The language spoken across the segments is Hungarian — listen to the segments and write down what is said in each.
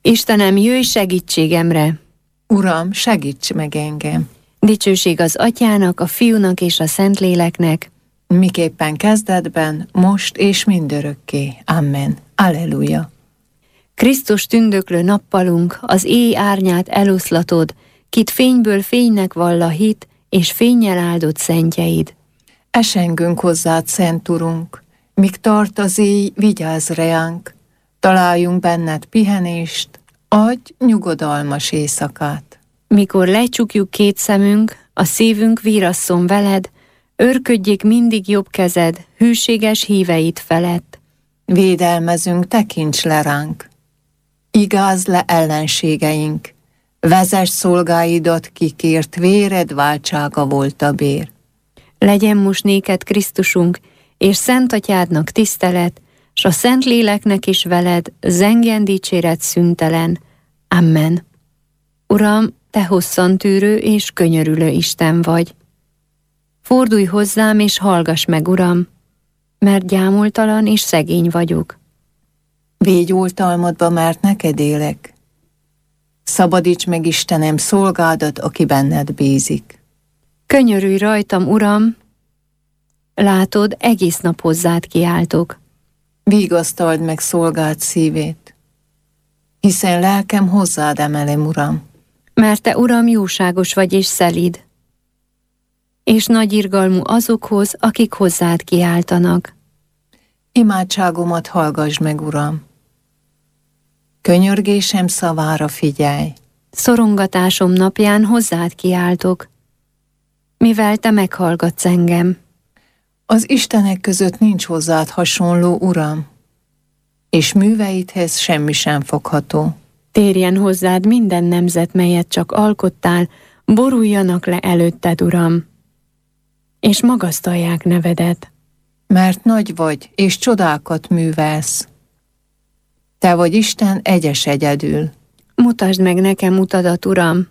Istenem, jöjj segítségemre! Uram, segíts meg engem! Dicsőség az Atyának, a Fiúnak és a Szentléleknek, miképpen kezdetben, most és mindörökké. Amen. Alleluja! Krisztus tündöklő nappalunk, az éj árnyát eloszlatod, kit fényből fénynek vall a hit, és fénnyel áldott szentjeid. Esengünk hozzád, Szent Urunk, míg tart az éj, vigyázz reánk, találjunk benned pihenést, adj nyugodalmas éjszakát. Mikor lecsukjuk két szemünk, a szívünk vírasszon veled, őrködjék mindig jobb kezed, hűséges híveid felett. Védelmezünk, tekints le ránk, igázd le ellenségeink, vezess szolgáidat, kikért véred váltsága volt a bér. Legyen most néked Krisztusunk, és Szent Atyádnak tisztelet, s a Szentléleknek is veled zengjen dicséret szüntelen. Amen. Uram, te hosszantűrő és könyörülő Isten vagy. Fordulj hozzám és hallgass meg, Uram, mert gyámoltalan és szegény vagyok. Végy oltalmadba, mert neked élek. Szabadíts meg, Istenem, szolgádat, aki benned bízik. Könyörülj rajtam, Uram, látod, egész nap hozzád kiáltok. Vigasztald meg szolgád szívét, hiszen lelkem hozzád emelem, Uram. Mert te, Uram, jóságos vagy és szelíd, és nagy irgalmú azokhoz, akik hozzád kiáltanak. Imádságomat hallgass meg, Uram. Könyörgésem szavára figyelj. Szorongatásom napján hozzád kiáltok, mivel te meghallgatsz engem. Az istenek között nincs hozzád hasonló, Uram, és műveidhez semmi sem fogható. Térjen hozzád minden nemzet, melyet csak alkottál, boruljanak le előtted, Uram, és magasztalják nevedet. Mert nagy vagy, és csodákat művelsz. Te vagy Isten egyes egyedül. Mutasd meg nekem utadat, Uram,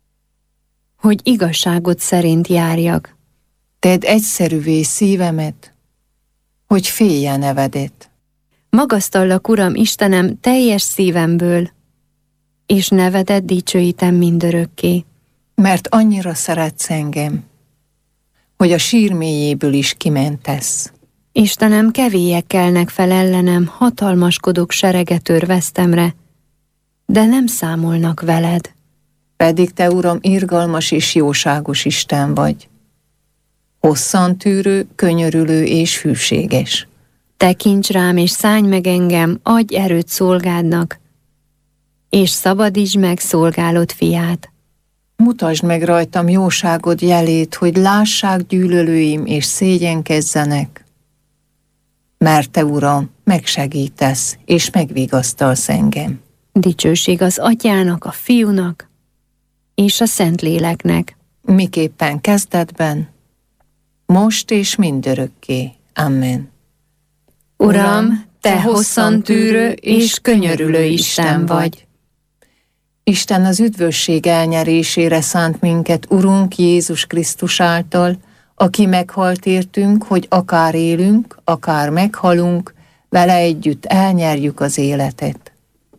hogy igazságot szerint járjak. Tedd egyszerűvé szívemet, hogy félje nevedet. Magasztallak, Uram, Istenem, teljes szívemből, és nevedet dicsőítem mindörökké. Mert annyira szeretsz engem, hogy a sír mélyéből is kimentesz. Istenem, kevélyek kelnek fel ellenem, hatalmaskodók serege tör vesztemre, de nem számolnak veled. Pedig te, Uram, irgalmas és jóságos Isten vagy. Hosszantűrő, könyörülő és hűséges. Tekints rám és szállj meg engem, adj erőt szolgádnak, és szabadítsd meg szolgálod fiát. Mutasd meg rajtam jóságod jelét, hogy lássák gyűlölőim és szégyenkezzenek. Mert te, Uram, megsegítesz és megvigasztalsz engem. Dicsőség az Atyának, a Fiúnak és a Szentléleknek. Miképpen kezdetben, most és mindörökké. Amen. Uram, te hosszantűrő és könyörülő Isten vagy. Isten az üdvösség elnyerésére szánt minket Urunk Jézus Krisztus által, aki meghalt értünk, hogy akár élünk, akár meghalunk, vele együtt elnyerjük az életet.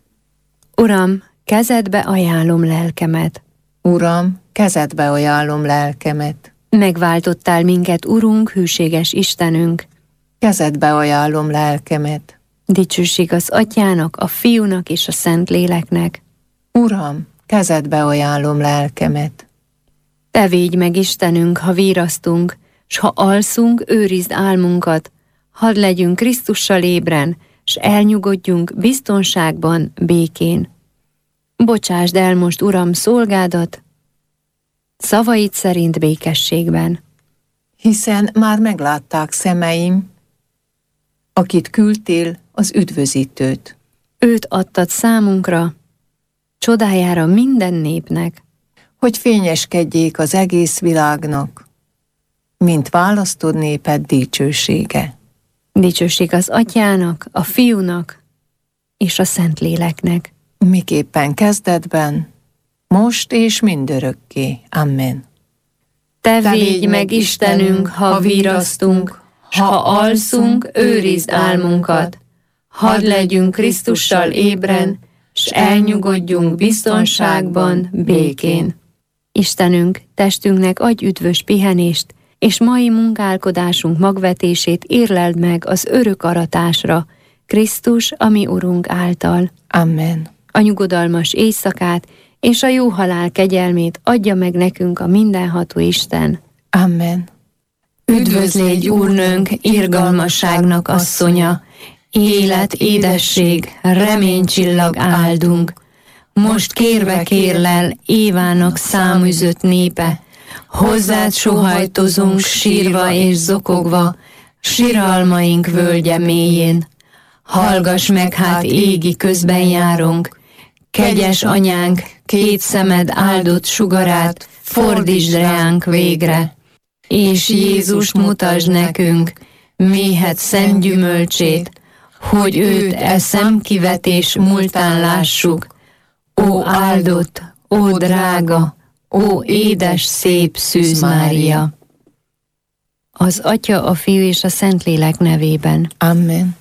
Uram, kezedbe ajánlom lelkemet. Uram, kezedbe ajánlom lelkemet. Megváltottál minket, Urunk, hűséges Istenünk. Kezedbe ajánlom lelkemet. Dicsőség az Atyának, a Fiúnak és a Szentléleknek. Uram, kezedbe ajánlom lelkemet. Te védj meg, Istenünk, ha vírasztunk, s ha alszunk, őrizd álmunkat, hadd legyünk Krisztussal ébren, s elnyugodjunk biztonságban, békén. Bocsásd el most, Uram, szolgádat, szavaid szerint békességben. Hiszen már meglátták szemeim, akit küldtél, az üdvözítőt. Őt adtad számunkra, csodájára minden népnek, hogy fényeskedjék az egész világnak, mint választod néped dicsősége. Dicsőség az Atyának, a Fiúnak és a Szentléleknek. Miképpen kezdetben, most és mindörökké. Amen. Te védj meg, Istenünk, ha vírasztunk, ha alszunk, őrizd álmunkat. Hadd legyünk Krisztussal ébren, s elnyugodjunk biztonságban, békén. Istenünk, testünknek adj üdvös pihenést, és mai munkálkodásunk magvetését érleld meg az örök aratásra, Krisztus, a mi Urunk által. Amen. A nyugodalmas éjszakát és a jó halál kegyelmét adja meg nekünk a mindenható Isten. Amen. Üdvözlégy, Úrnőnk, irgalmasságnak asszonya, élet, édesség, reménycsillag áldunk. Most kérve kérlel Évának száműzött népe, hozzád sohajtozunk sírva és zokogva, siralmaink völgye mélyén. Hallgass meg hát égi közben járunk, kegyes anyánk, két szemed áldott sugarát fordítsd reánk végre, és Jézust mutasd nekünk, méhed szent gyümölcsét, hogy őt szemkivetés múltán lássuk. Ó áldott, ó drága, ó édes, szép Szűz Mária! Az Atya, a Fiú és a Szentlélek nevében. Amen.